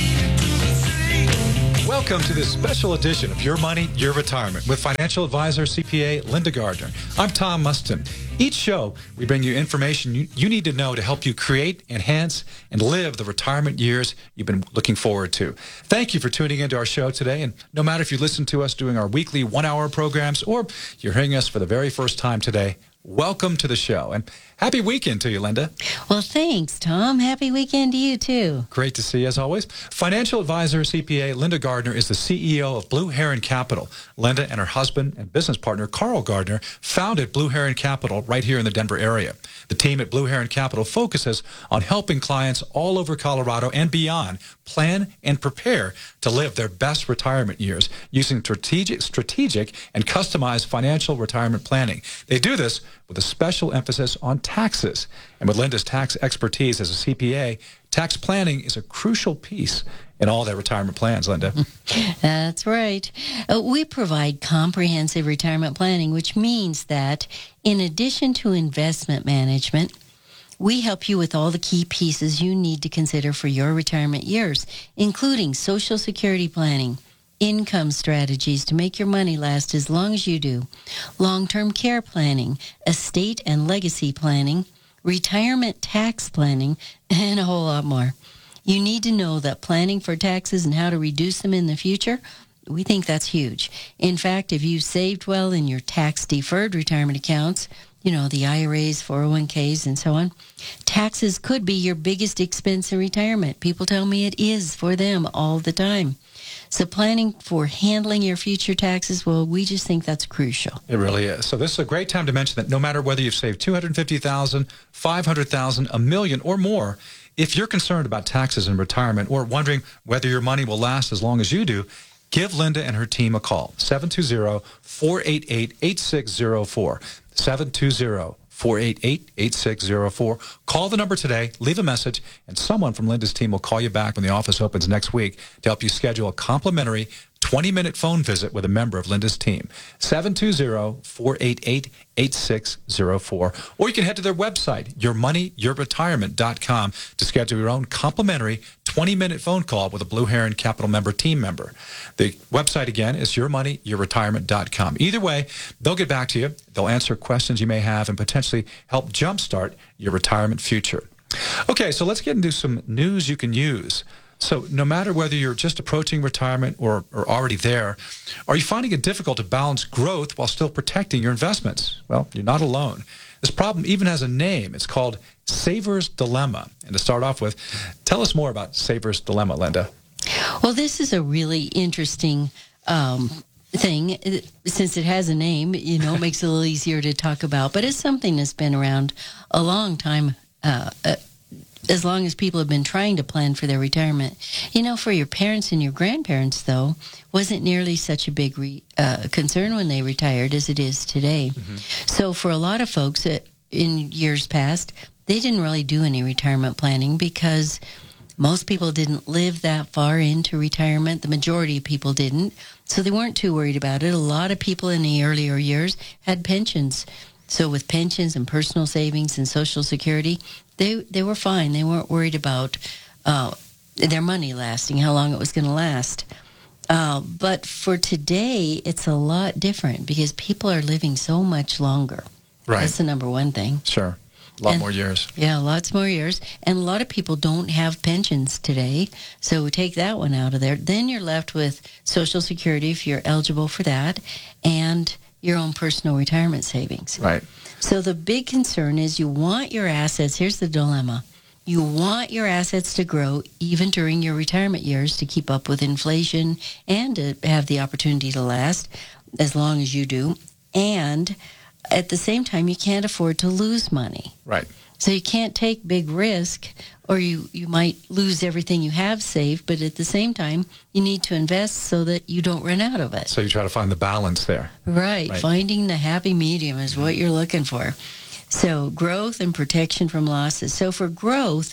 Welcome to this special edition of Your Money, Your Retirement with financial advisor, C P A, Linda Gardner. I'm Tom Mustin. Each show, we bring you information you, you need to know to help you create, enhance, and live the retirement years you've been looking forward to. Thank you for tuning into our show today. And no matter if you listen to us doing our weekly one-hour programs or you're hearing us for the very first time today, welcome to the show. And happy weekend to you, Linda. Well, thanks, Tom. Happy weekend to you, too. Great to see you, as always. Financial advisor, C P A, Linda Gardner is the C E O of Blue Heron Capital. Linda and her husband and business partner, Carl Gardner, founded Blue Heron Capital right here in the Denver area. The team at Blue Heron Capital focuses on helping clients all over Colorado and beyond plan and prepare to live their best retirement years using strategic, strategic and customized financial retirement planning. They do this with a special emphasis on taxes. And with Linda's tax expertise as a C P A, tax planning is a crucial piece in all their retirement plans, Linda. That's right. Uh, we provide comprehensive retirement planning, which means that in addition to investment management, we help you with all the key pieces you need to consider for your retirement years, including Social Security planning, income strategies to make your money last as long as you do, long-term care planning, estate and legacy planning, retirement tax planning, and a whole lot more. You need to know that planning for taxes and how to reduce them in the future, we think that's huge. In fact, if you saved well in your tax-deferred retirement accounts, you know, the I R As, four oh one k's, and so on, taxes could be your biggest expense in retirement. People tell me it is for them all the time. So planning for handling your future taxes, well, we just think that's crucial. It really is. So this is a great time to mention that no matter whether you've saved two hundred fifty thousand dollars, five hundred thousand dollars, a million or more, if you're concerned about taxes in retirement or wondering whether your money will last as long as you do, give Linda and her team a call, seven two zero, four eight eight, eight six zero four, seven two zero, four eight eight, eight six zero four. Call the number today, leave a message, and someone from Linda's team will call you back when the office opens next week to help you schedule a complimentary twenty-minute phone visit with a member of Linda's team, seven two zero, four eight eight, eight six zero four. Or you can head to their website, your money your retirement dot com, to schedule your own complimentary twenty-minute phone call with a Blue Heron Capital member team member. The website, again, is your money your retirement dot com. Either way, they'll get back to you. They'll answer questions you may have and potentially help jumpstart your retirement future. Okay, so let's get into some news you can use. So no matter whether you're just approaching retirement or, or already there, are you finding it difficult to balance growth while still protecting your investments? Well, you're not alone. This problem even has a name. It's called Saver's Dilemma. And to start off with, tell us more about Saver's Dilemma, Linda. Well, this is a really interesting um, thing. Since it has a name, you know, it makes it a little easier to talk about. But it's something that's been around a long time, uh, uh, as long as people have been trying to plan for their retirement. You know, for your parents and your grandparents, though, wasn't nearly such a big re, uh, concern when they retired as it is today. Mm-hmm. So for a lot of folks uh, in years past, they didn't really do any retirement planning because most people didn't live that far into retirement. The majority of people didn't. So they weren't too worried about it. A lot of people in the earlier years had pensions. So with pensions and personal savings and Social Security, they they were fine. They weren't worried about uh, their money lasting, how long it was going to last. Uh, but for today, it's a lot different because people are living so much longer. Right. That's the number one thing. Sure. A lot and, more years. Yeah, lots more years. And a lot of people don't have pensions today. So we take that one out of there. Then you're left with Social Security if you're eligible for that. And your own personal retirement savings. Right. So the big concern is you want your assets. Here's the dilemma. You want your assets to grow even during your retirement years to keep up with inflation and to have the opportunity to last as long as you do. And at the same time, you can't afford to lose money. Right. So you can't take big risk, or you, you might lose everything you have saved, but at the same time, you need to invest so that you don't run out of it. So you try to find the balance there. Right. Right. Finding the happy medium is what you're looking for. So growth and protection from losses. So for growth,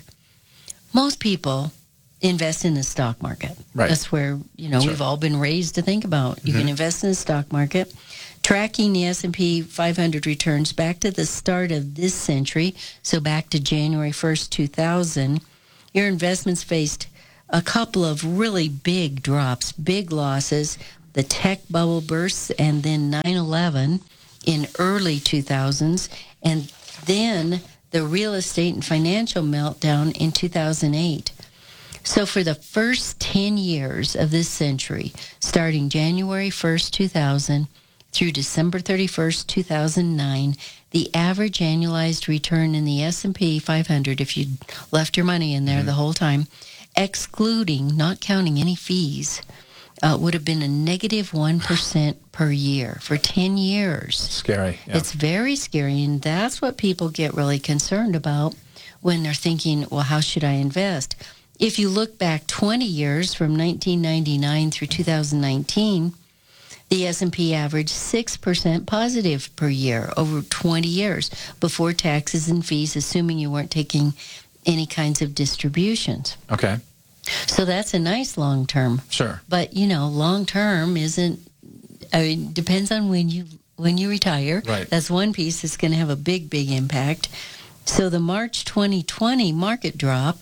most people invest in the stock market. Right. That's where, you know, Sure. we've all been raised to think about. You Mhm. can invest in the stock market. Tracking the S and P five hundred returns back to the start of this century, so back to January first, two thousand, your investments faced a couple of really big drops, big losses, the tech bubble bursts, and then nine eleven in early two thousands, and then the real estate and financial meltdown in two thousand eight. So for the first ten years of this century, starting January first, two thousand, through December thirty-first, two thousand nine, the average annualized return in the S and P five hundred, if you left your money in there Mm-hmm. the whole time, excluding, not counting any fees, uh, would have been a negative one percent per year for ten years. Scary. Yeah. It's very scary, and that's what people get really concerned about when they're thinking, well, how should I invest? If you look back twenty years from nineteen ninety-nine through two thousand nineteen, the S and P averaged six percent positive per year over twenty years before taxes and fees, assuming you weren't taking any kinds of distributions. Okay. So that's a nice long term. Sure. But, you know, long term isn't, I mean, depends on when you when you retire. Right. That's one piece that's going to have a big, big impact. So the March twenty twenty market drop,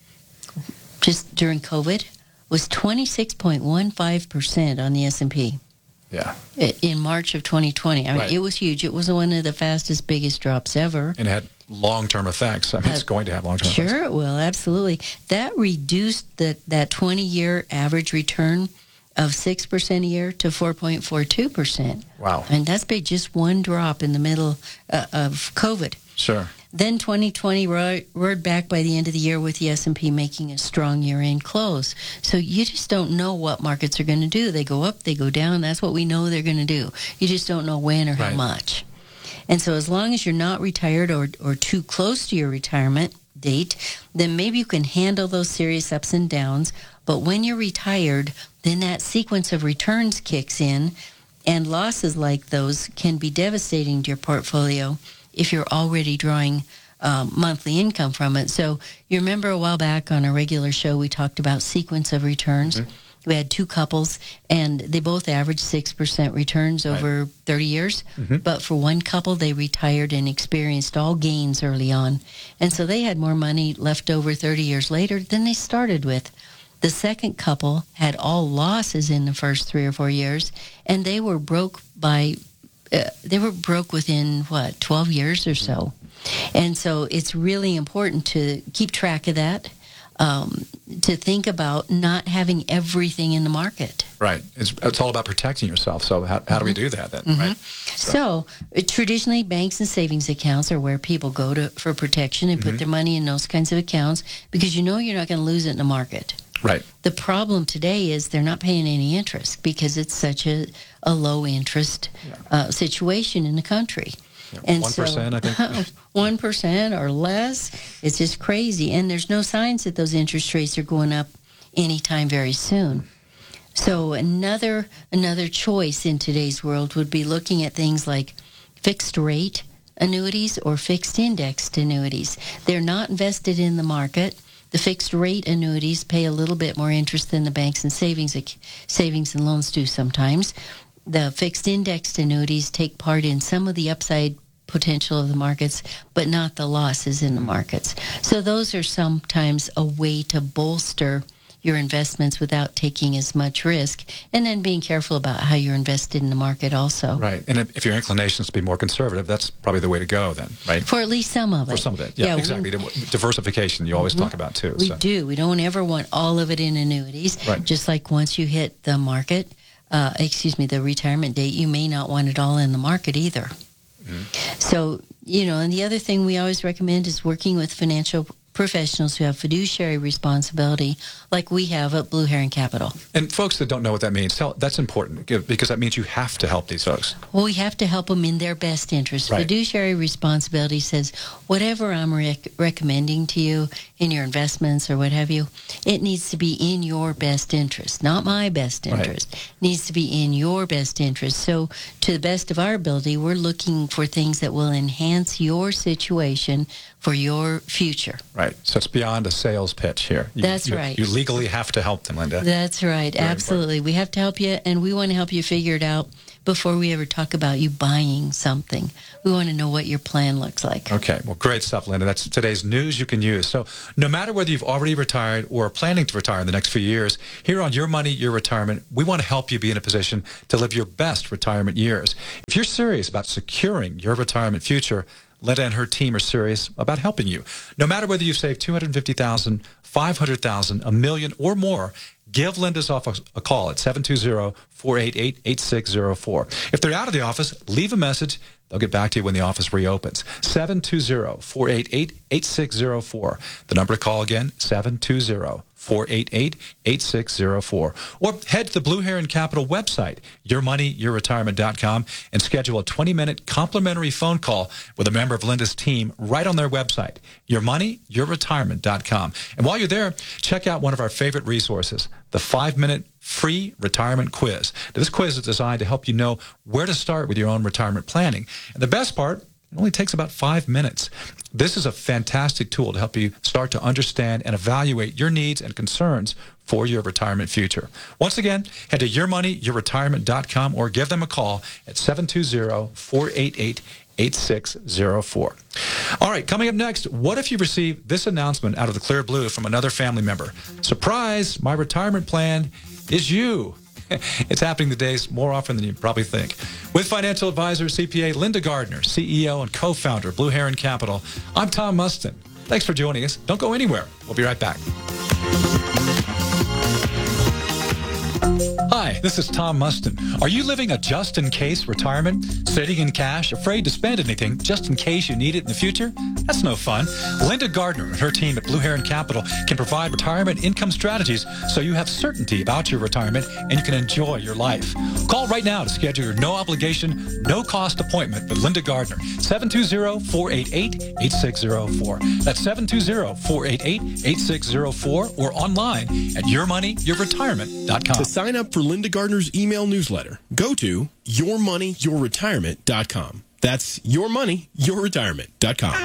just during COVID, was twenty-six point one five percent on the S and P. Yeah. In March of twenty twenty. I mean, Right. it was huge. It was one of the fastest, biggest drops ever. And it had long-term effects. I mean, it's Uh, going to have long-term effects. Sure it will, absolutely. That reduced the, that twenty-year average return of six percent a year to four point four two percent. Wow. And that's big, just one drop in the middle uh, of COVID. Sure. Then twenty twenty ro- roared back by the end of the year with the S and P making a strong year-end close. So you just don't know what markets are going to do. They go up, they go down. That's what we know they're going to do. You just don't know when or how Right. much. And so as long as you're not retired or, or too close to your retirement date, then maybe you can handle those serious ups and downs. But when you're retired, then that sequence of returns kicks in, and losses like those can be devastating to your portfolio if you're already drawing um, monthly income from it. So you remember a while back on a regular show, we talked about sequence of returns. Mm-hmm. We had two couples, and they both averaged six percent returns over thirty years. Mm-hmm. But for one couple, they retired and experienced all gains early on. And so they had more money left over thirty years later than they started with. The second couple had all losses in the first three or four years, and they were broke by, uh, they were broke within, what, twelve years or so. And so it's really important to keep track of that. Um, to think about not having everything in the market. Right. It's, it's all about protecting yourself. So how, how do we do that then? Mhm. Right. So, uh, traditionally, banks and savings accounts are where people go to for protection and Mhm. put their money in those kinds of accounts because you know you're not going to lose it in the market. Right. The problem today is they're not paying any interest because it's such a, a low interest uh, situation in the country. And one percent, I think. one percent or less. It's just crazy. And there's no signs that those interest rates are going up anytime very soon. So another another choice in today's world would be looking at things like fixed rate annuities or fixed indexed annuities. They're not invested in the market. The fixed rate annuities pay a little bit more interest than the banks and savings savings and loans do sometimes. The fixed indexed annuities take part in some of the upside potential of the markets, but not the losses in the markets. So those are sometimes a way to bolster your investments without taking as much risk, and then being careful about how you're invested in the market also. Right. And if, if your inclination is to be more conservative, that's probably the way to go then, right? For at least some of it. For some of it. Yeah, Yeah, exactly. Diversification, you always Mhm. talk about too. We so. do. We don't ever want all of it in annuities. Right. Just like once you hit the market, uh, excuse me, the retirement date, you may not want it all in the market either. Mm-hmm. So, you know, and the other thing we always recommend is working with financial professionals who have fiduciary responsibility like we have at Blue Heron Capital. And folks that don't know what that means, tell, that's important because that means you have to help these folks. Well, we have to help them in their best interest. Right. Fiduciary responsibility says whatever I'm rec- recommending to you in your investments or what have you, it needs to be in your best interest, not my best interest. Right. It needs to be in your best interest. So to the best of our ability, we're looking for things that will enhance your situation for your future. Right. So it's beyond a sales pitch here. You, That's you, right. You legally have to help them, Linda. That's right. Very Absolutely. Important. We have to help you, and we want to help you figure it out before we ever talk about you buying something. We want to know what your plan looks like. Okay. Well, great stuff, Linda. That's today's news you can use. So no matter whether you've already retired or are planning to retire in the next few years, here on Your Money, Your Retirement, we want to help you be in a position to live your best retirement years. If you're serious about securing your retirement future, Linda and her team are serious about helping you. No matter whether you've saved two hundred fifty thousand dollars, five hundred thousand dollars, a million or more, give Linda's office a call at seven two zero, four eight eight, eight six zero four. If they're out of the office, leave a message. They'll get back to you when the office reopens. seven two zero, four eight eight, eight six zero four. The number to call again, seven two zero, four eight eight, eight six zero four. Or head to the Blue Heron Capital website, your money your retirement dot com, and schedule a twenty-minute complimentary phone call with a member of Linda's team right on their website, your money your retirement dot com. And while you're there, check out one of our favorite resources, the five-minute free retirement quiz. Now, this quiz is designed to help you know where to start with your own retirement planning. And the best part, it only takes about five minutes. This is a fantastic tool to help you start to understand and evaluate your needs and concerns for your retirement future. Once again, head to your money your retirement dot com or give them a call at seven two zero, four eight eight, eight six zero four. All right, coming up next, what if you received this announcement out of the clear blue from another family member? Surprise, my retirement plan is you. It's happening today more often than you probably think. With financial advisor, C P A Linda Gardner, C E O and co-founder of Blue Heron Capital, I'm Tom Mustin. Thanks for joining us. Don't go anywhere. We'll be right back. Hi, this is Tom Mustin. Are you living a just-in-case retirement? Sitting in cash, afraid to spend anything just in case you need it in the future? That's no fun. Linda Gardner and her team at Blue Heron Capital can provide retirement income strategies so you have certainty about your retirement and you can enjoy your life. Call right now to schedule your no-obligation, no-cost appointment with Linda Gardner, seven two zero, four eight eight, eight six zero four. That's seven two zero, four eight eight, eight six zero four or online at your money your retirement dot com. To sign up for Linda Gardner's email newsletter, go to your money your retirement dot com. That's your money your retirement dot com.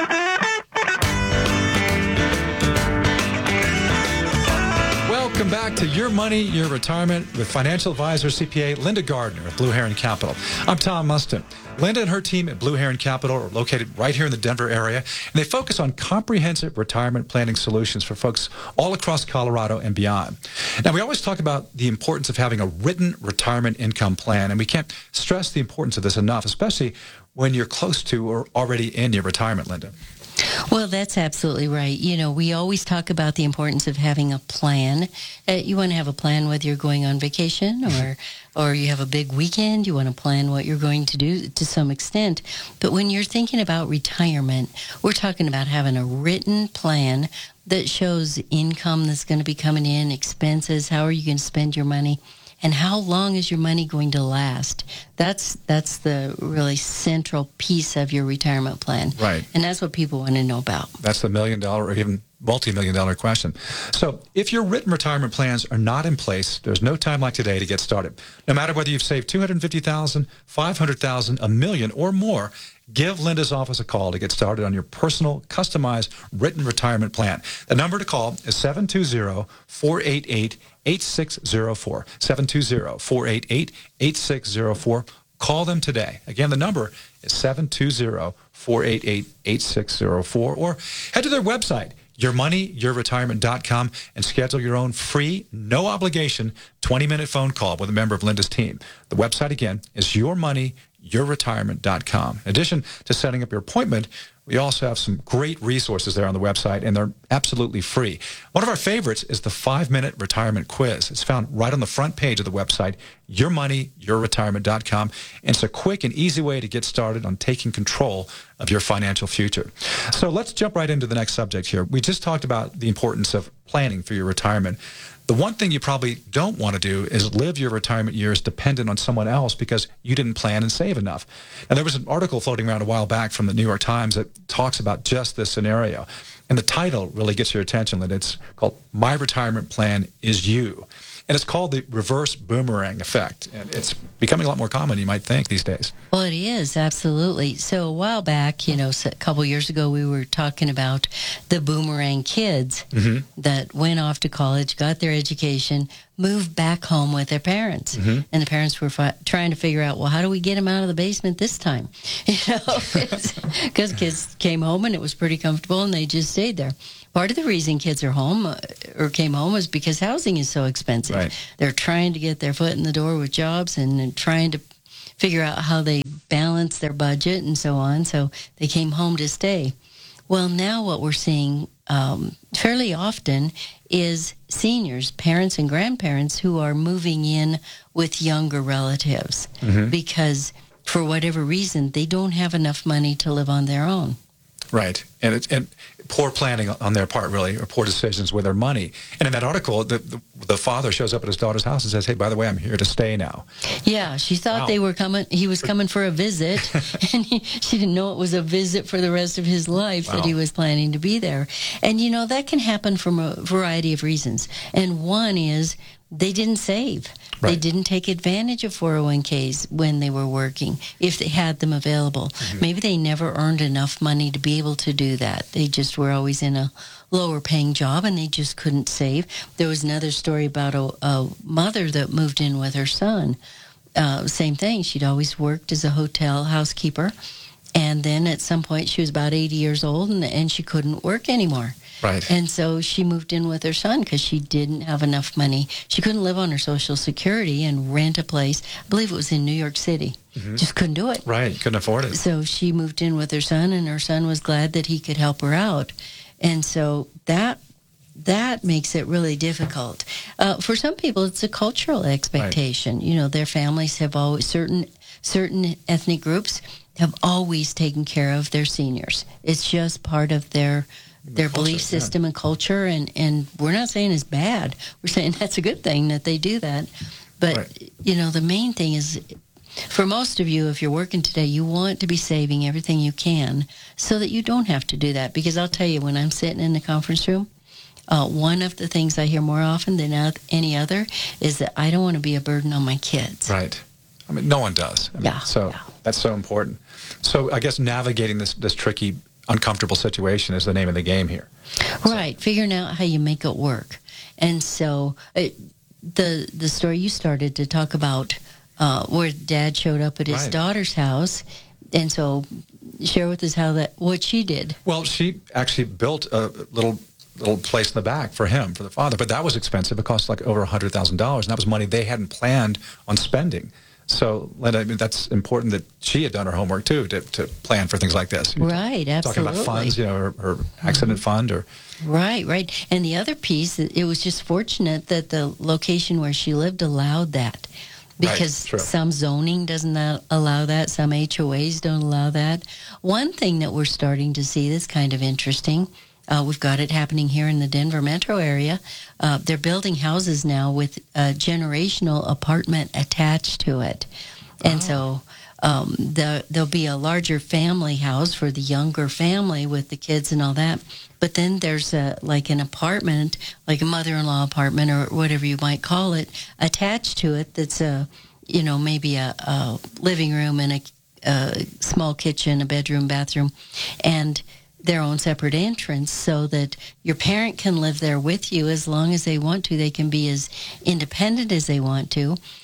Welcome back to Your Money, Your Retirement with financial advisor, C P A Linda Gardner of Blue Heron Capital. I'm Tom Mustin. Linda and her team at Blue Heron Capital are located right here in the Denver area, and they focus on comprehensive retirement planning solutions for folks all across Colorado and beyond. Now, we always talk about the importance of having a written retirement income plan, and we can't stress the importance of this enough, especially when you're close to or already in your retirement, Linda. Well, that's absolutely right. You know, we always talk about the importance of having a plan. Uh, you want to have a plan whether you're going on vacation or or you have a big weekend. You want to plan what you're going to do to some extent. But when you're thinking about retirement, we're talking about having a written plan that shows income that's going to be coming in, expenses, how are you going to spend your money, and how long is your money going to last? That's that's the really central piece of your retirement plan. Right. And that's what people want to know about. That's the million dollar or even multi-million dollar question. So if your written retirement plans are not in place, there's no time like today to get started. No matter whether you've saved two hundred fifty thousand dollars, five hundred thousand dollars, a million or more, give Linda's office a call to get started on your personal, customized, written retirement plan. The number to call is seven two zero, four eight eight, eight six zero four. seven two zero, four eight eight, eight six zero four. Call them today. Again, the number is seven two zero, four eight eight, eight six zero four. Or head to their website, your money your retirement dot com, and schedule your own free, no-obligation, twenty-minute phone call with a member of Linda's team. The website, again, is your money your retirement dot com. In addition to setting up your appointment, we also have some great resources there on the website, and they're absolutely free. One of our favorites is the five-minute retirement quiz. It's found right on the front page of the website, your money your retirement dot com, and it's a quick and easy way to get started on taking control of your financial future. So let's jump right into the next subject here. We just talked about the importance of planning for your retirement. The one thing you probably don't want to do is live your retirement years dependent on someone else because you didn't plan and save enough. And there was an article floating around a while back from the New York Times that talks about just this scenario. And the title really gets your attention. That it's called My Retirement Plan Is You. And it's called the reverse boomerang effect. And it's becoming a lot more common than you might think these days. Well, it is, absolutely. So a while back, you know, a couple years ago, we were talking about the boomerang kids mm-hmm. that went off to college, got their education, moved back home with their parents. Mm-hmm. And the parents were fi- trying to figure out, well, how do we get them out of the basement this time? You know, because kids came home and it was pretty comfortable and they just stayed there. Part of the reason kids are home uh, or came home is because housing is so expensive. Right. They're trying to get their foot in the door with jobs and, and trying to figure out how they balance their budget and so on. So they came home to stay. Well, now what we're seeing um, fairly often is seniors, parents and grandparents who are moving in with younger relatives mm-hmm. because for whatever reason, they don't have enough money to live on their own. Right. And it's and poor planning on their part, really, or poor decisions with their money. And in that article, the, the the father shows up at his daughter's house and says, hey, by the way, I'm here to stay now. Yeah, she thought wow. they were coming, he was coming for a visit, and he, she didn't know it was a visit for the rest of his life wow. that he was planning to be there. And, you know, that can happen from a variety of reasons. And one is they didn't save. Right. They didn't take advantage of four oh one k's when they were working, if they had them available. Mm-hmm. Maybe they never earned enough money to be able to do that. They just were always in a lower paying job and they just couldn't save. There was another story about a, a mother that moved in with her son. Uh, same thing. She'd always worked as a hotel housekeeper. And then at some point she was about eighty years old and, and she couldn't work anymore. Right. And so she moved in with her son because she didn't have enough money. She couldn't live on her Social Security and rent a place. I believe it was in New York City. Mm-hmm. Just couldn't do it. Right. Couldn't afford it. So she moved in with her son, and her son was glad that he could help her out. And so that that makes it really difficult. Uh, for some people, it's a cultural expectation. Right. You know, their families have always, certain certain ethnic groups have always taken care of their seniors. It's just part of their their culture, belief system yeah. and culture, and, and we're not saying it's bad. We're saying that's a good thing that they do that. But, right. you know, the main thing is, for most of you, if you're working today, you want to be saving everything you can so that you don't have to do that. Because I'll tell you, when I'm sitting in the conference room, uh, one of the things I hear more often than any other is that I don't want to be a burden on my kids. Right. I mean, no one does. I mean, yeah. So yeah. that's so important. So I guess navigating this, this tricky, uncomfortable situation is the name of the game here. Right. So. Figuring out how you make it work. And so it, the the story you started to talk about uh, where Dad showed up at his right. daughter's house, and so share with us how that what she did. Well, she actually built a little little place in the back for him, for the father, but that was expensive. It cost like over one hundred thousand dollars, and that was money they hadn't planned on spending. So, Linda, I mean, that's important that she had done her homework, too, to, to plan for things like this. Right, absolutely. Talking about funds, you know, her, her accident fund or... Right, right. And the other piece, it was just fortunate that the location where she lived allowed that. Because right, some zoning doesn't allow that. Some H O As don't allow that. One thing that we're starting to see that's kind of interesting, Uh, we've got it happening here in the Denver metro area. Uh, they're building houses now with a generational apartment attached to it. And oh. so um, the, there'll be a larger family house for the younger family with the kids and all that. But then there's a, like an apartment, like a mother-in-law apartment or whatever you might call it, attached to it that's a, you know, maybe a, a living room and a, a small kitchen, a bedroom, bathroom, and their own separate entrance so that your parent can live there with you as long as they want to. They can be as independent as they want to.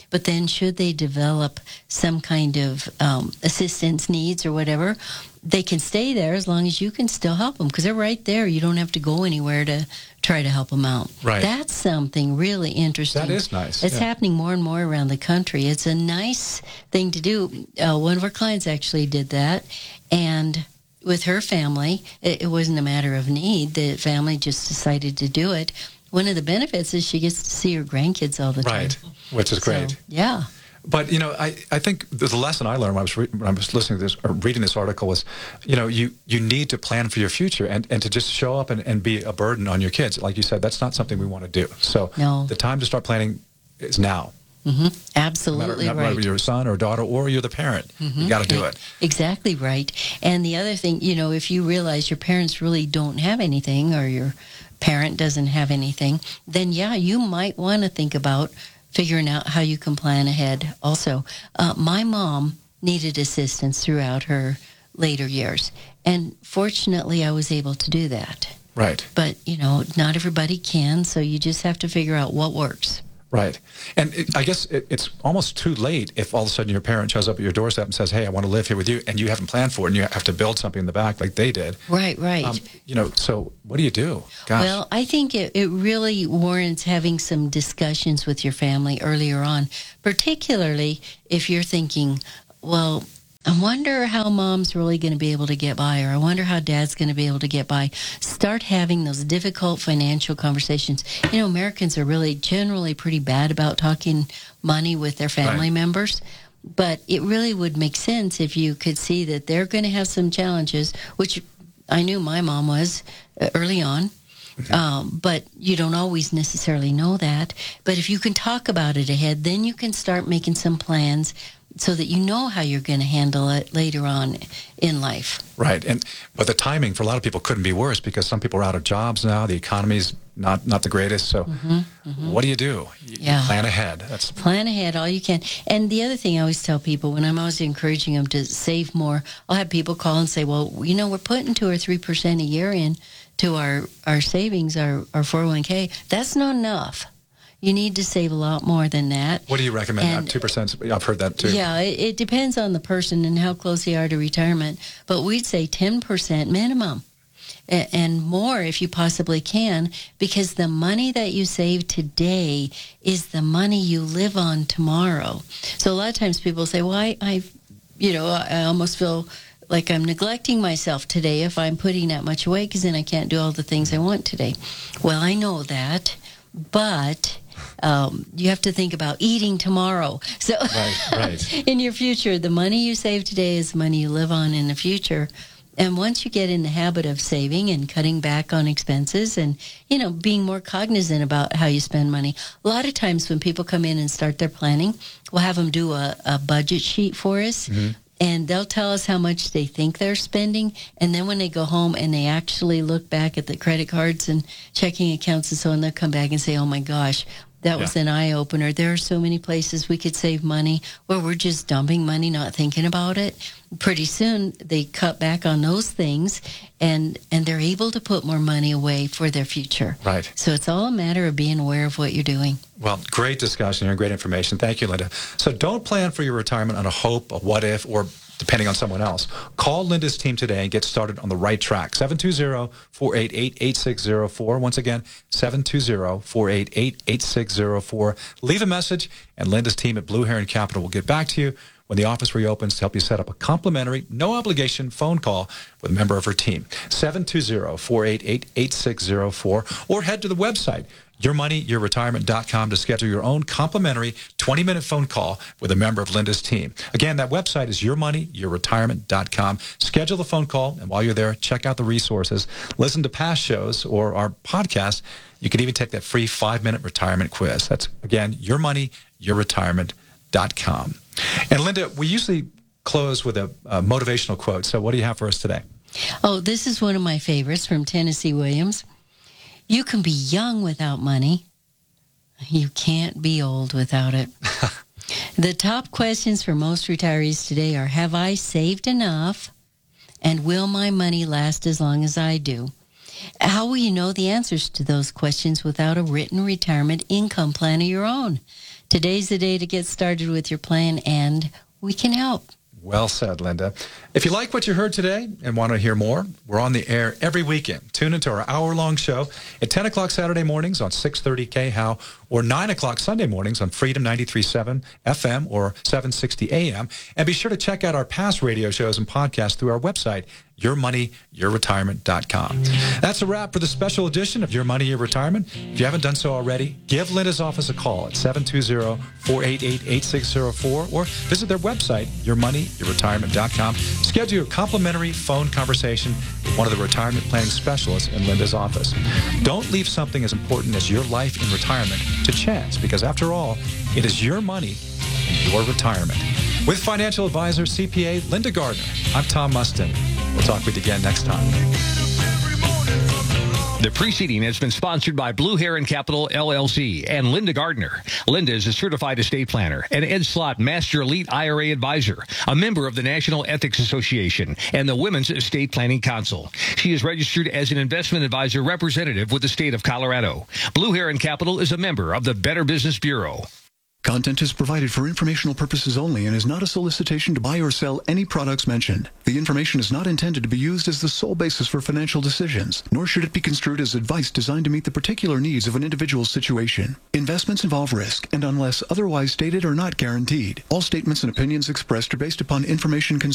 But then should they develop some kind of um, assistance needs or whatever, they can stay there as long as you can still help them because they're right there. You don't have to go anywhere to try to help them out. Right. That's something really interesting. That is nice. It's yeah. happening more and more around the country. It's a nice thing to do. Uh, one of our clients actually did that, and with her family, it, it wasn't a matter of need. The family just decided to do it. One of the benefits is she gets to see her grandkids all the time. Right, which is great. So, yeah. But, you know, I, I think the lesson I learned when I was re- when I was listening to this or reading this article was, you know, you, you need to plan for your future and, and to just show up and, and be a burden on your kids. Like you said, that's not something we want to do. So no. the time to start planning is now. Mm-hmm. Absolutely no matter, right. Whether you're a son or a daughter or you're the parent, mm-hmm. you got to do it. Exactly right. And the other thing, you know, if you realize your parents really don't have anything or your parent doesn't have anything, then yeah, you might want to think about figuring out how you can plan ahead also. Uh, my mom needed assistance throughout her later years. And fortunately, I was able to do that. Right. But, you know, not everybody can, so you just have to figure out what works. Right. And it, I guess it, it's almost too late if all of a sudden your parent shows up at your doorstep and says, hey, I want to live here with you, and you haven't planned for it, and you have to build something in the back like they did. Right, right. Um, you know, so what do you do? Gosh. Well, I think it, it really warrants having some discussions with your family earlier on, particularly if you're thinking, well, I wonder how mom's really going to be able to get by, or I wonder how dad's going to be able to get by. Start having those difficult financial conversations. You know, Americans are really generally pretty bad about talking money with their family right. members. But it really would make sense if you could see that they're going to have some challenges, which I knew my mom was early on. Okay. Um, but you don't always necessarily know that. But if you can talk about it ahead, then you can start making some plans so that you know how you're going to handle it later on in life. Right. And but the timing for a lot of people couldn't be worse because some people are out of jobs now. The economy's not, not the greatest. So mm-hmm, mm-hmm. what do you do? You yeah. plan ahead. That's Plan ahead all you can. And the other thing I always tell people when I'm always encouraging them to save more, I'll have people call and say, well, you know, we're putting two or three percent a year in to our, our savings, our, our four oh one k. That's not enough. You need to save a lot more than that. What do you recommend? two percent? I've heard that too. Yeah, it, it depends on the person and how close they are to retirement. But we'd say ten percent minimum a- and more if you possibly can, because the money that you save today is the money you live on tomorrow. So a lot of times people say, well, I, I you know, I almost feel like I'm neglecting myself today if I'm putting that much away because then I can't do all the things I want today. Well, I know that, but Um, you have to think about eating tomorrow. So right, right. in your future, the money you save today is the money you live on in the future. And once you get in the habit of saving and cutting back on expenses and, you know, being more cognizant about how you spend money, a lot of times when people come in and start their planning, we'll have them do a, a budget sheet for us. Mm-hmm. And they'll tell us how much they think they're spending. And then when they go home and they actually look back at the credit cards and checking accounts and so on, they'll come back and say, oh, my gosh, that was yeah. an eye-opener. There are so many places we could save money where we're just dumping money, not thinking about it. Pretty soon, they cut back on those things, and, and they're able to put more money away for their future. Right. So it's all a matter of being aware of what you're doing. Well, great discussion here, great information. Thank you, Linda. So don't plan for your retirement on a hope, a what if, or depending on someone else. Call Linda's team today and get started on the right track. seven two zero, four eight eight, eight six zero four. Once again, seven two zero, four eight eight, eight six zero four. Leave a message, and Linda's team at Blue Heron Capital will get back to you when the office reopens to help you set up a complimentary, no-obligation phone call with a member of her team. seven two zero, four eight eight, eight six zero four. Or head to the website, your money your retirement dot com, to schedule your own complimentary twenty-minute phone call with a member of Linda's team. Again, that website is your money your retirement dot com. Schedule the phone call, and while you're there, check out the resources. Listen to past shows or our podcast. You can even take that free five-minute retirement quiz. That's, again, your money your retirement dot com. And Linda, we usually close with a, a motivational quote. So what do you have for us today? Oh, this is one of my favorites from Tennessee Williams. You can be young without money. You can't be old without it. The top questions for most retirees today are, have I saved enough? And will my money last as long as I do? How will you know the answers to those questions without a written retirement income plan of your own? Today's the day to get started with your plan, and we can help. Well said, Linda. If you like what you heard today and want to hear more, we're on the air every weekend. Tune into our hour-long show at ten o'clock Saturday mornings on six thirty K H O W or nine o'clock Sunday mornings on Freedom ninety-three point seven F M or seven sixty A M. And be sure to check out our past radio shows and podcasts through our website, your money your retirement dot com. That's a wrap for the special edition of Your Money, Your Retirement. If you haven't done so already, give Linda's office a call at seven two zero, four eight eight, eight six zero four or visit their website, your money your retirement dot com. Schedule a complimentary phone conversation with one of the retirement planning specialists in Linda's office. Don't leave something as important as your life in retirement to chance, because after all, it is your money and your retirement. With financial advisor, C P A Linda Gardner, I'm Tom Mustin. We'll talk with you again next time. The preceding has been sponsored by Blue Heron Capital, L L C, and Linda Gardner. Linda is a certified estate planner, an Ed Slott Master Elite I R A advisor, a member of the National Ethics Association, and the Women's Estate Planning Council. She is registered as an investment advisor representative with the state of Colorado. Blue Heron Capital is a member of the Better Business Bureau. Content is provided for informational purposes only and is not a solicitation to buy or sell any products mentioned. The information is not intended to be used as the sole basis for financial decisions, nor should it be construed as advice designed to meet the particular needs of an individual's situation. Investments involve risk, and unless otherwise stated, are not guaranteed. All statements and opinions expressed are based upon information considered